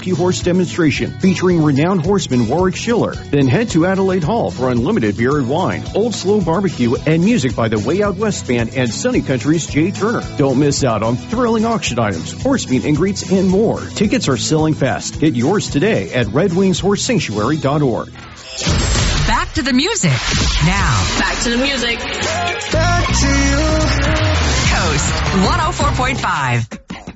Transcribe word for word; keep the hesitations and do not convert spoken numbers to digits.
rescue horse demonstration featuring renowned horseman Warwick Schiller. Then head to Adelaide Hall for unlimited beer and wine, Old Slow barbecue, and music by the Way Out West Band and Sunny Country's Jay Turner. Don't miss out on thrilling auction items, horse meet and greets, and more. Tickets are selling fast. Get yours today at red wings horse sanctuary dot org. Back to the music. Now. Back to the music. Back to you. Coast one oh four point five.